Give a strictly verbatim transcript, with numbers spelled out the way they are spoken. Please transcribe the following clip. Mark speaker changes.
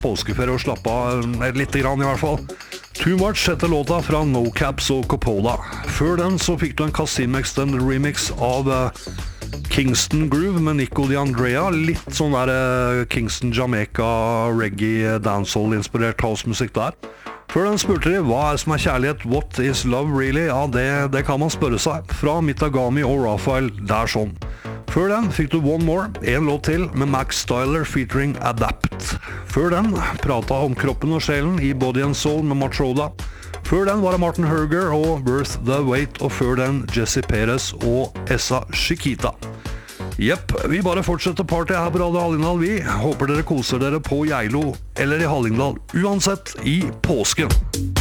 Speaker 1: påskeferie og slappe av litt grann i hvert fall. Too Much heter låta fra No Caps og Coppola. Før den så fikk du en Kasim Extended remix av uh, Kingston Groove med Nico DeAndrea. Litt sånn der uh, Kingston Jamaica reggae dancehall inspirert housemusikk der. Før den spurte de, hva er som er kjærlighet? What is love really? Ja, det, det kan man spørre seg. Fra Mitagami og Raphael, der sånn. Før den fikk du One More, en låt til med Max Styler featuring Adapt. Før den pratet om kroppen og sjelen i Body and Soul med Matroda. Før den var det Martin Herger og Worth the Wait, og før den Jesse Perez og Essa Chiquita. Jepp, vi bare fortsetter party her på Radio Hallingdal, vi. Håper dere koser dere på Geilo eller i Hallingdal, uansett i påsken.